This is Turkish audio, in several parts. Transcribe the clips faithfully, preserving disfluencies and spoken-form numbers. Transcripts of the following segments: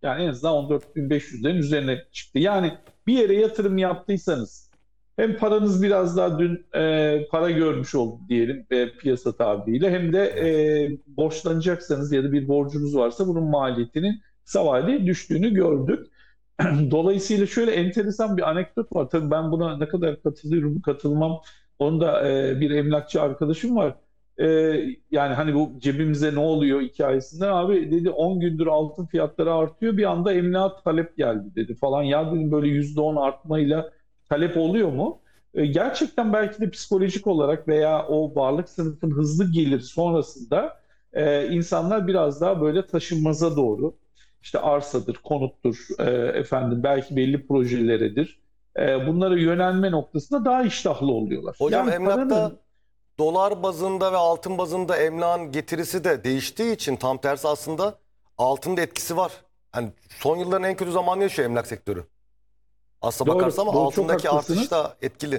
Yani en azından on dört bin beş yüzlerin üzerine çıktı. Yani bir yere yatırım yaptıysanız hem paranız biraz daha dün e, para görmüş oldu diyelim e, piyasa tabiriyle, hem de e, Evet. borçlanacaksanız ya da bir borcunuz varsa bunun maliyetinin kısa vadeli düştüğünü gördük. Dolayısıyla şöyle enteresan bir anekdot var. Tabii ben buna ne kadar katılıyorum, katılmam. Onda e, bir emlakçı arkadaşım var. E, Yani hani bu cebimize ne oluyor hikayesinden, abi dedi on gündür altın fiyatları artıyor. Bir anda emlak talep geldi dedi falan. Ya dedim, böyle yüzde on artmayla talep oluyor mu? E, gerçekten belki de psikolojik olarak veya o varlık sınıfın hızlı gelir sonrasında e, insanlar biraz daha böyle taşınmaza doğru, işte arsadır, konuttur, e, efendim belki belli projeleredir. E, bunlara yönelme noktasında daha iştahlı oluyorlar. Hocam Yani emlakta paranın dolar bazında ve altın bazında emlakın getirisi de değiştiği için tam tersi aslında altının da etkisi var. Hani son yılların en kötü zamanı yaşıyor emlak sektörü. Aslına bakarsan doğru, ama doğru, çok altındaki artış haklısınız. da etkili.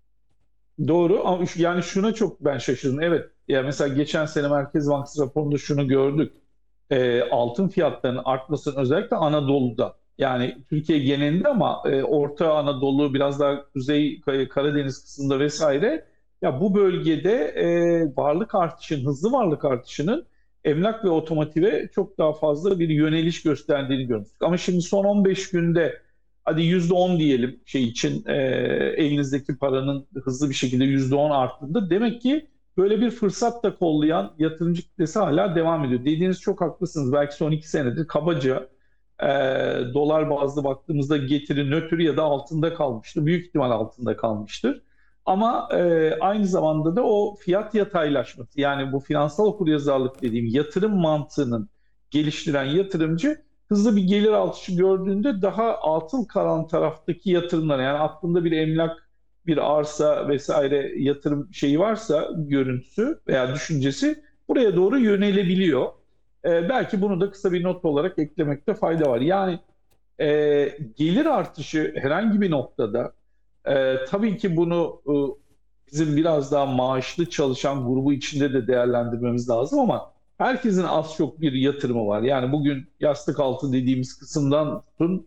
Doğru ama şu- yani şuna çok ben şaşırdım. Evet, ya mesela geçen sene Merkez Bankası raporunda şunu gördük. E, altın fiyatlarının artmasının özellikle Anadolu'da, yani Türkiye genelinde ama e, Orta Anadolu, biraz daha Kuzey Karadeniz kısmında vesaire, ya bu bölgede e, varlık artışının, hızlı varlık artışının emlak ve otomotive çok daha fazla bir yöneliş gösterdiğini gördük. Ama şimdi son on beş günde hadi yüzde on diyelim şey için, e, elinizdeki paranın hızlı bir şekilde yüzde on arttığında, demek ki böyle bir fırsat da kollayan yatırımcı kitlesi hala devam ediyor. Dediğiniz çok haklısınız. Belki son iki senedir kabaca e, dolar bazlı baktığımızda getiri nötr ya da altında kalmıştır. Büyük ihtimal altında kalmıştır. Ama e, aynı zamanda da o fiyat yataylaşması, yani bu finansal okuryazarlık dediğim yatırım mantığının geliştiren yatırımcı hızlı bir gelir artışı gördüğünde daha atıl kalan taraftaki yatırımlara, yani aklında bir emlak, bir arsa vesaire yatırım şeyi varsa, görüntüsü veya düşüncesi, buraya doğru yönelebiliyor. Ee, belki bunu da kısa bir not olarak eklemekte fayda var. Yani e, gelir artışı herhangi bir noktada, e, tabii ki bunu e, bizim biraz daha maaşlı çalışan grubu içinde de değerlendirmemiz lazım ama herkesin az çok bir yatırımı var. Yani bugün yastık altı dediğimiz kısımdan tutun,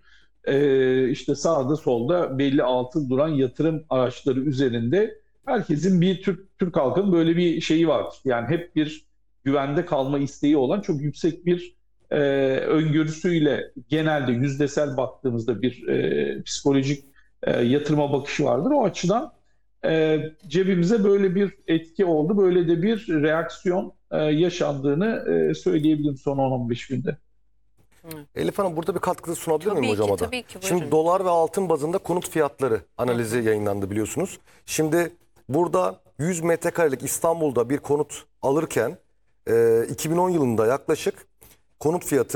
e, işte sağda solda belli altın duran yatırım araçları üzerinde herkesin, bir Türk Türk halkının böyle bir şeyi var. Yani hep bir güvende kalma isteği olan, çok yüksek bir e, öngörüsüyle, genelde yüzdesel baktığımızda bir e, psikolojik e, yatırıma bakışı vardır. O açıdan e, cebimize böyle bir etki oldu. Böyle de bir reaksiyon e, yaşandığını e, söyleyebilirim son on on beş günde. Hı. Elif Hanım, burada bir katkıda sunabilir miyim Tabii ki, hocama da? tabii ki, Şimdi buyurun. dolar ve altın bazında konut fiyatları analizi yayınlandı biliyorsunuz. Şimdi burada yüz metrekarelik İstanbul'da bir konut alırken e, iki bin on yılında yaklaşık konut fiyatı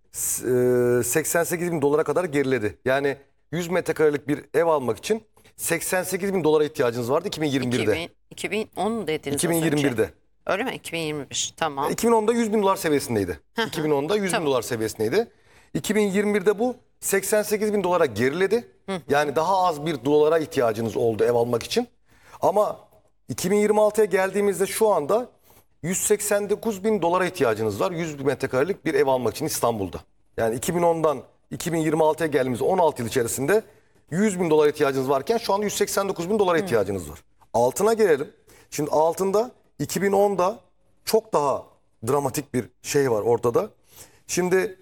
e, seksen sekiz bin dolara kadar geriledi. Yani yüz metrekarelik bir ev almak için seksen sekiz bin dolara ihtiyacınız vardı iki bin yirmi birde. iki bin, iki bin on dediniz az önce. iki bin yirmi birde. Öyle mi? iki bin yirmi bir. Tamam. iki bin onda yüz bin dolar seviyesindeydi. Hı hı. iki bin onda yüz bin Tamam. dolar seviyesindeydi. iki bin yirmi birde bu seksen sekiz bin dolara geriledi. Hı hı. Yani daha az bir dolara ihtiyacınız oldu ev almak için. Ama iki bin yirmi altıya geldiğimizde şu anda yüz seksen dokuz bin dolara ihtiyacınız var. yüz metrekarelik bir ev almak için İstanbul'da. Yani iki bin ondan iki bin yirmi altıya geldiğimizde on altı yıl içerisinde yüz bin dolara ihtiyacınız varken şu anda yüz seksen dokuz bin dolara ihtiyacınız var. Altına gelelim. Şimdi altında iki bin onda çok daha dramatik bir şey var ortada. Şimdi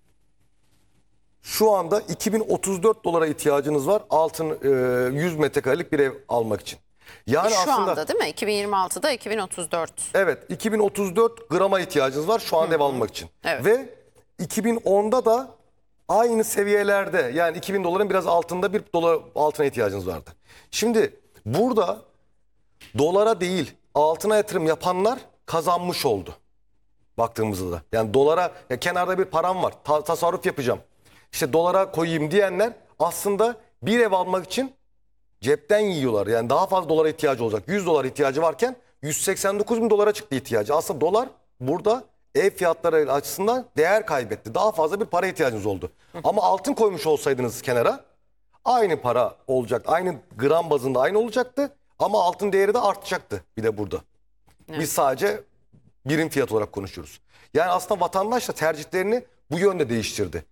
şu anda iki bin otuz dört dolara ihtiyacınız var altın e, yüz metrekarelik bir ev almak için. Yani Şu aslında anda değil mi? iki bin yirmi altıda iki bin otuz dört. evet, iki bin otuz dört grama ihtiyacınız var şu anda ev almak için. Evet. Ve iki bin onda da aynı seviyelerde, yani iki bin doların biraz altında bir dolar altına ihtiyacınız vardı. Şimdi burada dolara değil altına yatırım yapanlar kazanmış oldu. Baktığımızda da. Yani dolara, ya kenarda bir param var, ta tasarruf yapacağım, İşte dolara koyayım diyenler aslında bir ev almak için cepten yiyorlar. Yani daha fazla dolara ihtiyacı olacak. yüz dolar ihtiyacı varken yüz seksen dokuz bin dolara çıktı ihtiyacı. Aslında dolar burada ev fiyatları açısından değer kaybetti. Daha fazla bir para ihtiyacınız oldu. Ama altın koymuş olsaydınız kenara aynı para olacak. Aynı gram bazında aynı olacaktı. Ama altın değeri de artacaktı bir de burada. Evet. Biz sadece birim fiyat olarak konuşuyoruz. Yani aslında vatandaş da tercihlerini bu yönde değiştirdi.